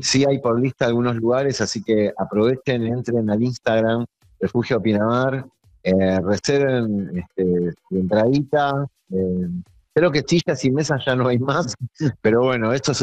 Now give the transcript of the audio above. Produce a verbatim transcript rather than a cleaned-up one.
Sí hay por lista algunos lugares, así que aprovechen, entren al Instagram, Refugio Pinamar, eh, reserven este, su entradita. eh, Creo que sillas y mesas ya no hay más, pero bueno, esto